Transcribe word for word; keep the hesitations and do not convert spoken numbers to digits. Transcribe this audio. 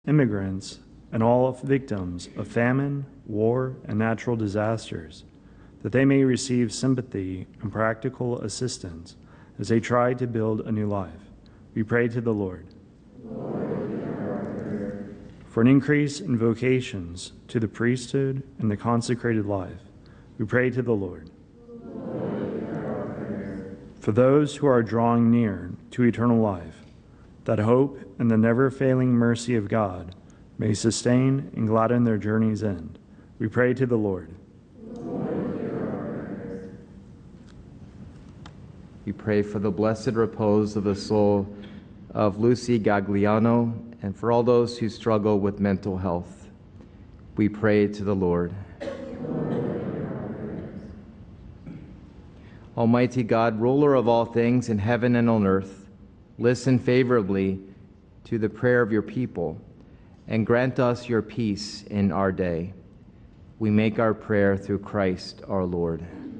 immigrants, and all victims of famine, war, and natural disasters, that they may receive sympathy and practical assistance as they try to build a new life. We pray to the Lord. Lord, for an increase in vocations to the priesthood and the consecrated life, we pray to the Lord. Lord, for those who are drawing near to eternal life, that hope and the never-failing mercy of God may sustain and gladden their journey's end, we pray to the Lord. Lord, we pray for the blessed repose of the soul of Lucy Gagliano and for all those who struggle with mental health. We pray to the Lord. Almighty God, ruler of all things in heaven and on earth, listen favorably to the prayer of your people and grant us your peace in our day. We make our prayer through Christ our Lord.